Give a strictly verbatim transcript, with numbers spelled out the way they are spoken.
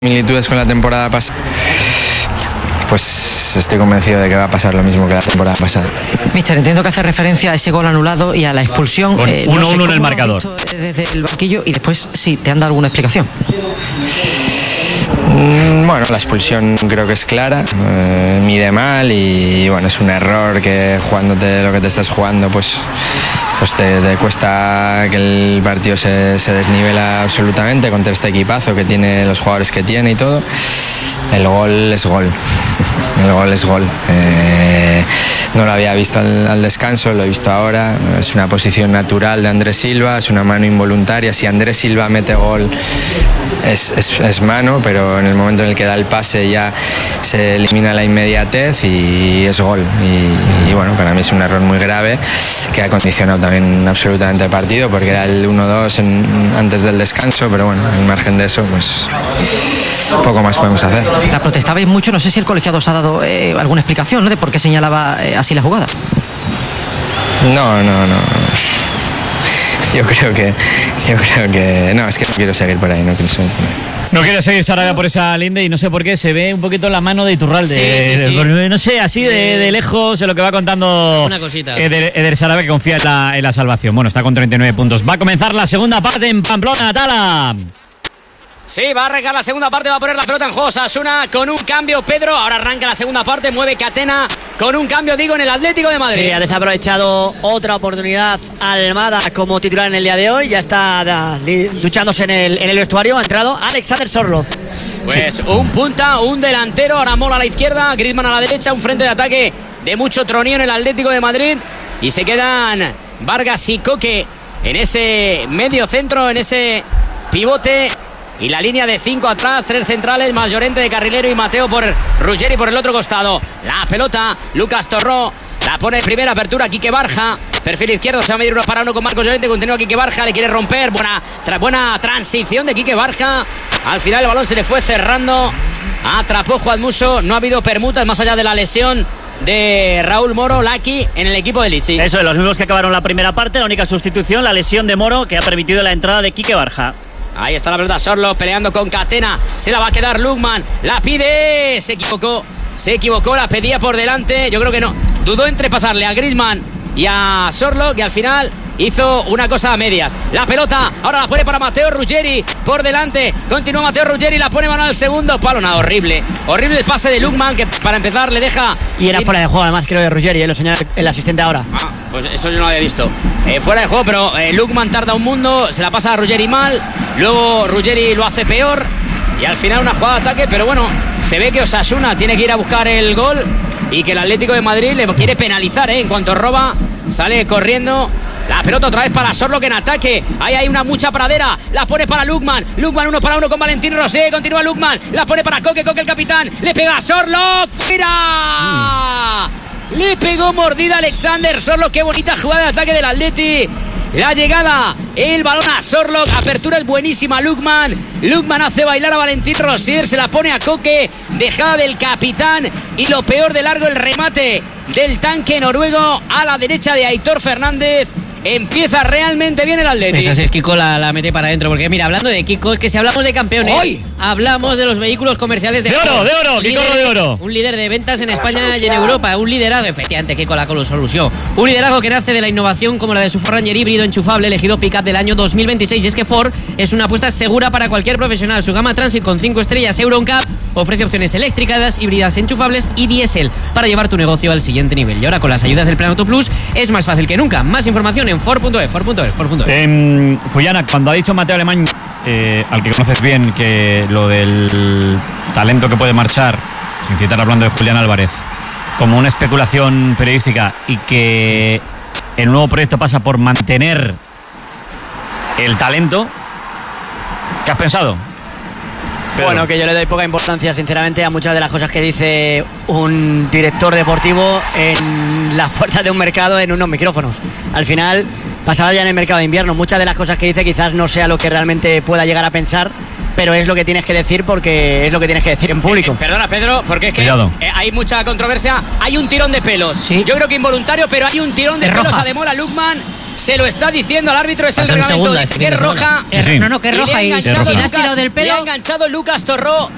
similitudes con la temporada pasada, pues estoy convencido de que va a pasar lo mismo que la temporada pasada. Mister, entiendo que hace referencia a ese gol anulado y a la expulsión. uno uno eh, no sé en el marcador. Desde el banquillo y después, sí, ¿te han dado alguna explicación? Mm, bueno, la expulsión creo que es clara, eh, mide mal y bueno, es un error que jugándote lo que te estás jugando, pues... pues te, te cuesta que el partido se, se desnivela absolutamente contra este equipazo que tiene los jugadores que tiene y todo. El gol es gol, el gol es gol. Eh, no lo había visto al, al descanso, lo he visto ahora. Es una posición natural de Andrés Silva, es una mano involuntaria. Si Andrés Silva mete gol es, es, es mano, pero en el momento en el que da el pase ya se elimina la inmediatez y es gol. Y, y bueno, para mí es un error muy grave que ha condicionado también absolutamente el partido, porque era el uno dos antes del descanso, pero bueno, al margen de eso, pues poco más podemos hacer. La protestabais mucho, no sé si el colegiado os ha dado eh, alguna explicación, ¿no?, de por qué señalaba eh, así la jugada. No, no, no. Yo creo que, yo creo que, no, es que no quiero seguir por ahí, no quiero seguir por ahí. No quiere seguir Sarabia por esa linde y no sé por qué se ve un poquito la mano de Iturralde. Sí, sí, sí. No sé, así de, de lejos de lo que va contando una cosita. Eder, Eder Sarabia, que confía en la, en la salvación. Bueno, está con treinta y nueve puntos. Va a comenzar la segunda parte en Pamplona, Tala. Sí, va a arrancar la segunda parte, va a poner la pelota en juego Osasuna con un cambio, Pedro. Ahora arranca la segunda parte, mueve Catena con un cambio, digo, en el Atlético de Madrid. Sí, ha desaprovechado otra oportunidad Almada como titular en el día de hoy. Ya está da, duchándose en el, en el vestuario. Ha entrado Alexander Sorloz. Pues sí. Un punta, un delantero, ahora Mola a la izquierda, Griezmann a la derecha, un frente de ataque de mucho tronío en el Atlético de Madrid. Y se quedan Vargas y Coque en ese medio centro, en ese pivote. Y la línea de cinco atrás, tres centrales, más Llorente de carrilero y Mateo por Ruggeri por el otro costado. La pelota, Lucas Torró, la pone de primera apertura, Quique Barja. Perfil izquierdo, se va a medir uno para uno con Marcos Llorente. Continúa Quique Barja, le quiere romper. Buena, tra, buena transición de Quique Barja. Al final el balón se le fue cerrando. Atrapó Juan Musso. No ha habido permutas más allá de la lesión de Raúl Moro, Laki, en el equipo de Lichi. Eso de los mismos que acabaron la primera parte. La única sustitución, la lesión de Moro, que ha permitido la entrada de Quique Barja. Ahí está la pelota, Sorloz peleando con Catena. Se la va a quedar Lukman. La pide. Se equivocó. Se equivocó, la pedía por delante. Yo creo que no. Dudó entre pasarle a Griezmann y a Sorloz, que al final hizo una cosa a medias. La pelota, ahora la pone para Mateo Ruggeri por delante. Continúa Mateo Ruggeri, la pone mano al segundo palo. Nada, horrible. Horrible el pase de Lukman, que para empezar le deja. Y era sin... fuera de juego, además, creo, de Ruggeri, ¿eh? Lo señala el asistente ahora. Ah, pues eso yo no lo había visto. Eh, fuera de juego, pero eh, Lukman tarda un mundo. Se la pasa a Ruggeri mal. Luego Ruggeri lo hace peor. Y al final una jugada de ataque, pero bueno, se ve que Osasuna tiene que ir a buscar el gol y que el Atlético de Madrid le quiere penalizar, ¿eh? En cuanto roba, sale corriendo. La pelota otra vez para Sorloz en ataque. Ahí hay una mucha pradera. La pone para Lukman. Lukman uno para uno con Valentín Rosé. Continúa Lukman. La pone para Coque. Coque el capitán. Le pega a Sorloz. ¡Fuera! Mm. Le pegó mordida Alexander Sorloz. Qué bonita jugada de ataque del Atleti. La llegada, el balón a Sorloz, apertura el buenísima Lukman. Lukman hace bailar a Valentín Rosier, se la pone a Coque, dejada del capitán y lo peor de largo el remate del tanque noruego a la derecha de Aitor Fernández. Empieza realmente bien el Atleti. Esa es Kiko, la, la mete para adentro. Porque mira, hablando de Kiko, es que si hablamos de campeones, ¡Hoy! hablamos de los vehículos comerciales de, de oro, de oro, Kiko de oro. Un líder de ventas en España y en Europa. Un liderazgo, efectivamente, Kiko la solución. Un liderazgo que nace de la innovación como la de su Ford Ranger híbrido enchufable, elegido pick-up del año dos mil veintiséis. Y es que Ford es una apuesta segura para cualquier profesional. Su gama Transit con cinco estrellas Euro N C A P ofrece opciones eléctricas, híbridas enchufables y diésel para llevar tu negocio al siguiente nivel. Y ahora con las ayudas del Plan Auto Plus es más fácil que nunca. Más información en Ford punto es. Ford punto es, Ford punto es. Eh, Fullana, cuando ha dicho Mateo Alemán, eh, al que conoces bien, que lo del talento que puede marchar, sin citar hablando de Julián Álvarez, como una especulación periodística, y que el nuevo proyecto pasa por mantener el talento, ¿qué has pensado? Pedro. Bueno, que yo le doy poca importancia, sinceramente, a muchas de las cosas que dice un director deportivo en las puertas de un mercado en unos micrófonos. Al final, pasaba ya en el mercado de invierno, muchas de las cosas que dice quizás no sea lo que realmente pueda llegar a pensar, pero es lo que tienes que decir porque es lo que tienes que decir en público. Eh, perdona, Pedro, porque es que eh, hay mucha controversia. Hay un tirón de pelos. ¿Sí? Yo creo que involuntario, pero hay un tirón de, de pelos a Demola Lukman. Se lo está diciendo al árbitro, es el reglamento, dice que es roja. Sí, sí. No, no, que es roja. Y, y si no has tirado del pelo. Le ha enganchado Lucas Torró